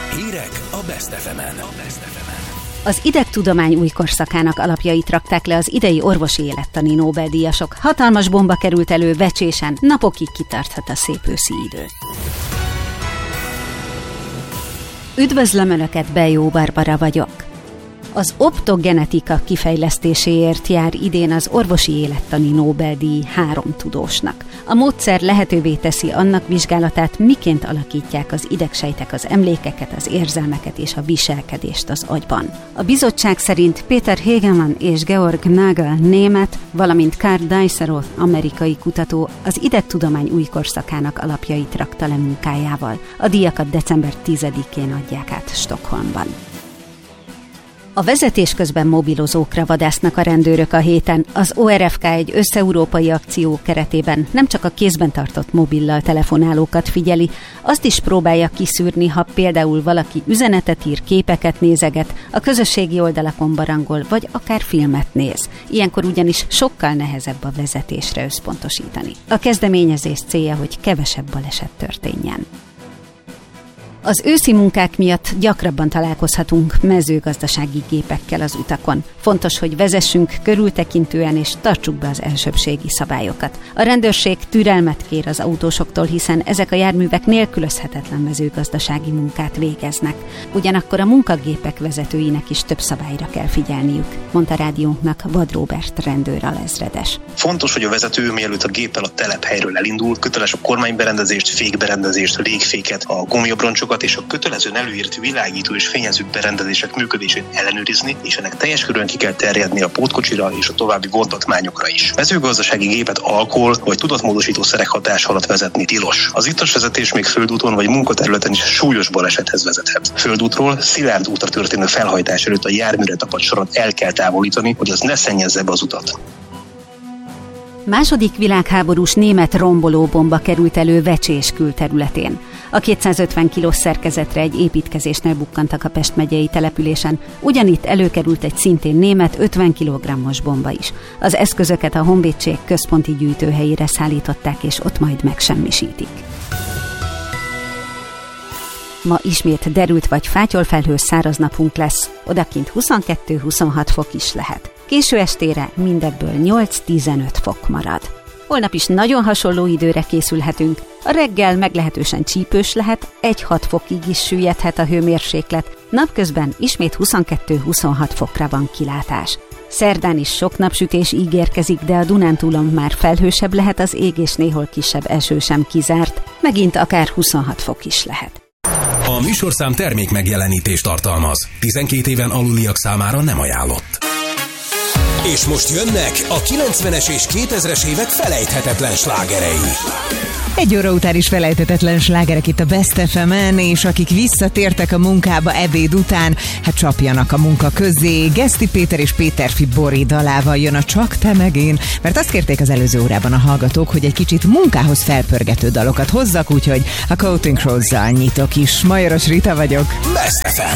Hírek a Best FM-en. Az idegtudomány új korszakának alapjait rakták le az idei orvosi élettani Nobel-díjasok. Hatalmas bomba került elő Vecsésen, napokig kitarthat a szép őszi idő. Üdvözlöm Önöket, Bejó Barbara vagyok. Az optogenetika kifejlesztéséért jár idén az orvosi élettani Nobel-díj 3 tudósnak. A módszer lehetővé teszi annak vizsgálatát, miként alakítják az idegsejtek az emlékeket, az érzelmeket és a viselkedést az agyban. A bizottság szerint Peter Hegemann és Georg Nagel német, valamint Karl Deisseroth amerikai kutató az idegtudomány új korszakának alapjait rakta le munkájával. A díjakat december 10-én adják át Stockholmban. A vezetés közben mobilozókra vadásznak a rendőrök a héten. Az ORFK egy összeurópai akció keretében nem csak a kézben tartott mobillal telefonálókat figyeli, azt is próbálja kiszűrni, ha például valaki üzenetet ír, képeket nézeget, a közösségi oldalakon barangol, vagy akár filmet néz. Ilyenkor ugyanis sokkal nehezebb a vezetésre összpontosítani. A kezdeményezés célja, hogy kevesebb baleset történjen. Az őszi munkák miatt gyakrabban találkozhatunk mezőgazdasági gépekkel az utakon. Fontos, hogy vezessünk körültekintően és tartsuk be az elsőbbségi szabályokat. A rendőrség türelmet kér az autósoktól, hiszen ezek a járművek nélkülözhetetlen mezőgazdasági munkát végeznek. Ugyanakkor a munkagépek vezetőinek is több szabályra kell figyelniük, mondta rádiónknak Vad Róbert rendőr alezredes. Fontos, hogy a vezető, mielőtt a géppel a telephelyről elindul, köteles a kormányberendezést, fékberendezést, a légféket, a gumiabroncsokat és a kötelezően előírt világító és fényező berendezések működését ellenőrizni, és ennek teljes körülön ki kell terjedni a pótkocsira és a további vontatmányokra is. Mezőgazdasági gépet alkohol vagy tudatmódosító szerek hatása alatt vezetni tilos. Az ittas vezetés még földúton vagy munkaterületen is súlyos balesethez vezethet. Földútról szilárd útra történő felhajtás előtt a járműre tapadt sorat el kell távolítani, hogy az ne szennyezze be az utat. Második világháborús német rombolóbomba került elő Vecsés külterületén. A 250 kilós szerkezetre egy építkezésnél bukkantak a Pest megyei településen, ugyanitt előkerült egy szintén német 50 kg-os bomba is. Az eszközöket a honvédség központi gyűjtőhelyére szállították, és ott majd megsemmisítik. Ma ismét derült vagy fátyolfelhős száraz napunk lesz, odakint 22-26 fok is lehet. Késő estére mindekből 8-15 fok marad. Holnap is nagyon hasonló időre készülhetünk. A reggel meglehetősen csípős lehet, 1-6 fokig is süllyedhet a hőmérséklet, napközben ismét 22-26 fokra van kilátás. Szerdán is sok napsütés ígérkezik, de a Dunántúlon már felhősebb lehet az ég, és néhol kisebb eső sem kizárt, megint akár 26 fok is lehet. A műsorszám termék megjelenítést tartalmaz. 12 éven aluliak számára nem ajánlott. És most jönnek a 90-es és 2000-es évek felejthetetlen slágerei. 1 óra után is felejthetetlen slágerek itt a Best FM-en, és akik visszatértek a munkába ebéd után, hát csapjanak a munka közé. Geszti Péter és Péterfi Bori dalával jön a Csak te meg én, mert azt kérték az előző órában a hallgatók, hogy egy kicsit munkához felpörgető dalokat hozzak, úgyhogy a Counting Crows-zal nyitok is. Majoros Rita vagyok. Best FM.